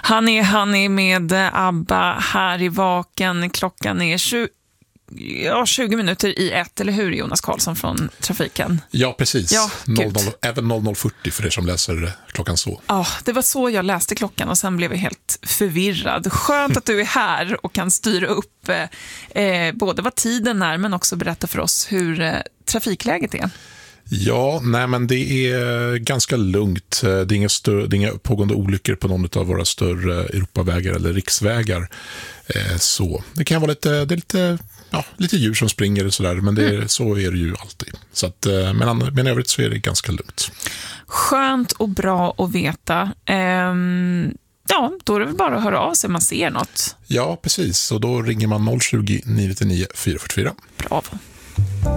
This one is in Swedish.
Honey med ABBA här i Vaken. Klockan är 20 minuter i 1, eller hur, Jonas Karlsson från Trafiken? Ja, precis. Ja, även 00:40 för er som läser klockan så. Ja, det var så jag läste klockan och sen blev jag helt förvirrad. Skönt att du är här och kan styra upp både vad tiden är men också berätta för oss hur trafikläget är. Ja, nej, men det är ganska lugnt. Det är inga pågående olyckor på någon av våra större Europavägar eller riksvägar. Så det kan vara lite djur som springer och sådär, men så är det ju alltid. Så att, men övrigt så är det ganska lugnt. Skönt och bra att veta. Ja, då är det väl bara att höra av sig om man ser något. Ja, precis. Och då ringer man 020 999 444. Bravo.